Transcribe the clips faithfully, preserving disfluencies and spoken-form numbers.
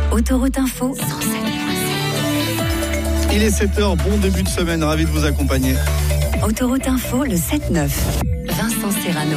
Autoroute Info. Il est sept heures, bon début de semaine, ravi de vous accompagner. Autoroute Info, le sept neuf. Vincent Serrano.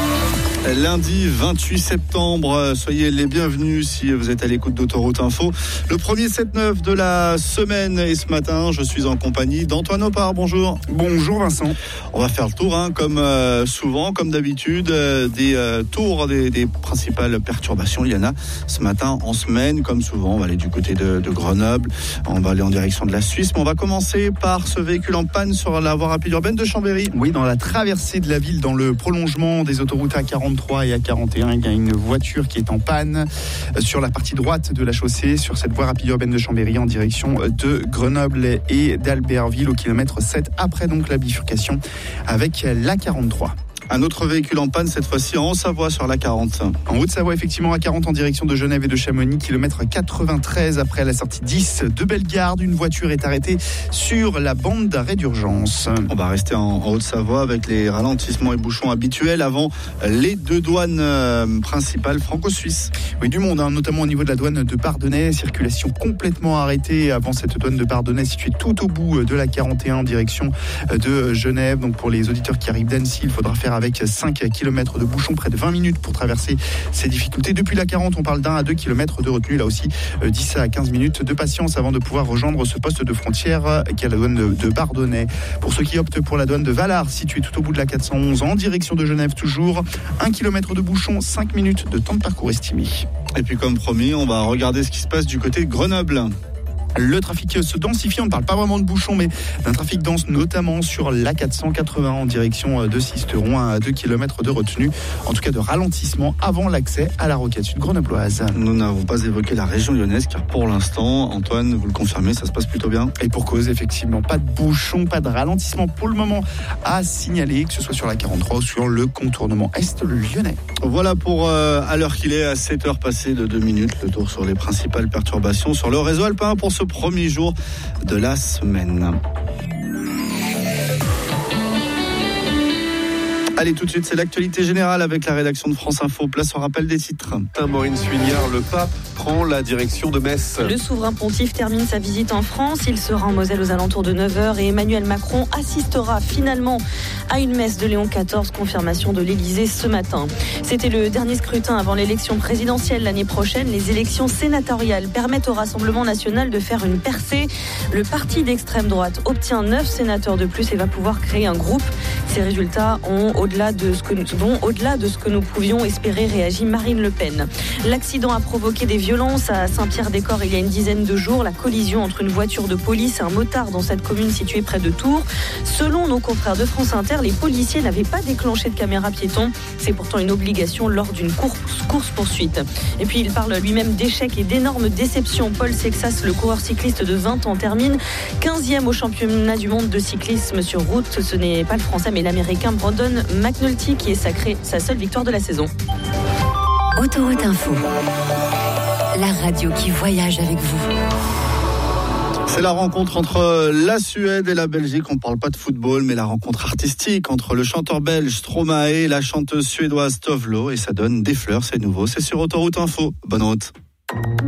Lundi vingt-huit septembre, soyez les bienvenus si vous êtes à l'écoute d'Autoroute Info. Le premier sept neuf de la semaine, et ce matin, je suis en compagnie d'Antoine Opar. Bonjour. Bonjour Vincent. On va faire le tour, hein, comme euh, souvent, comme d'habitude, euh, des euh, tours des, des principales perturbations. Il y en a ce matin en semaine, comme souvent. On va aller du côté de, de Grenoble, on va aller en direction de la Suisse. Mais on va commencer par ce véhicule en panne sur la voie rapide urbaine de Chambéry. Oui, dans la traversée de la ville, dans le prolongement des autoroutes A quarante-trois et A quarante et un, il y a une voiture qui est en panne sur la partie droite de la chaussée, sur cette voie rapide urbaine de Chambéry en direction de Grenoble et d'Albertville au kilomètre sept, après donc la bifurcation avec l'A quarante-trois. Un autre véhicule en panne, cette fois-ci en Haute-Savoie sur l'A quarante. En Haute-Savoie, effectivement, A quarante en direction de Genève et de Chamonix, kilomètre quatre-vingt-treize après la sortie dix de Bellegarde. Une voiture est arrêtée sur la bande d'arrêt d'urgence. On va rester en Haute-Savoie avec les ralentissements et bouchons habituels avant les deux douanes euh, principales franco-suisses. Oui, du monde, hein, notamment au niveau de la douane de Bardonnay. Circulation complètement arrêtée avant cette douane de Bardonnay située tout au bout de l'A quarante et un en direction de Genève. Donc pour les auditeurs qui arrivent d'Annecy, il faudra faire avec cinq kilomètres de bouchons, près de vingt minutes pour traverser ces difficultés. Depuis l'A quarante, on parle d'un à deux kilomètres de retenue. Là aussi, dix à quinze minutes de patience avant de pouvoir rejoindre ce poste de frontière qui est la douane de, de Bardonnay. Pour ceux qui optent pour la douane de Valard, située tout au bout de la quatre cent onze, en direction de Genève toujours, un kilomètre de bouchon, cinq minutes de temps de parcours estimé. Et puis comme promis, on va regarder ce qui se passe du côté de Grenoble. Le trafic se densifie, on ne parle pas vraiment de bouchons, mais d'un trafic dense, notamment sur l'A quatre cent quatre-vingts en direction de Sisteron, à deux kilomètres de retenue, en tout cas de ralentissement avant l'accès à la rocade sud grenobloise. Nous n'avons pas évoqué la région lyonnaise, car pour l'instant, Antoine, vous le confirmez, ça se passe plutôt bien. Et pour cause, effectivement, pas de bouchons, pas de ralentissement pour le moment à signaler, que ce soit sur la quarante-trois ou sur le contournement est lyonnais. Voilà pour, euh, à l'heure qu'il est, à sept heures passées de deux minutes, le tour sur les principales perturbations sur le réseau alpin pour ce premier jour de la semaine. Allez, tout de suite, c'est l'actualité générale avec la rédaction de France Info. Place au rappel des titres. Maureen Suignard, le pape prend la direction de Metz. Le souverain pontife termine sa visite en France. Il sera en Moselle aux alentours de neuf heures et Emmanuel Macron assistera finalement à une messe de Léon quatorze, confirmation de l'Élysée ce matin. C'était le dernier scrutin avant l'élection présidentielle l'année prochaine. Les élections sénatoriales permettent au Rassemblement national de faire une percée. Le parti d'extrême droite obtient neuf sénateurs de plus et va pouvoir créer un groupe. Ces résultats ont au-delà de ce que nous, vont au-delà de ce que nous pouvions espérer, réagit Marine Le Pen. L'accident a provoqué des violences à Saint-Pierre-des-Corps il y a une dizaine de jours. La collision entre une voiture de police et un motard dans cette commune située près de Tours. Selon nos confrères de France Inter, les policiers n'avaient pas déclenché de caméra piéton. C'est pourtant une obligation lors d'une course, course-poursuite. Et puis il parle lui-même d'échecs et d'énormes déceptions. Paul Sexas, le coureur cycliste de vingt ans, termine quinzième au championnat du monde de cyclisme sur route. Ce n'est pas le français mais l'américain Brandon McNulty qui est sacré sa seule victoire de la saison. Autoroute Info. La radio qui voyage avec vous. C'est la rencontre entre la Suède et la Belgique. On ne parle pas de football, mais la rencontre artistique entre le chanteur belge Stromae et la chanteuse suédoise Tove Lo. Et ça donne des fleurs, c'est nouveau. C'est sur Autoroute Info. Bonne route.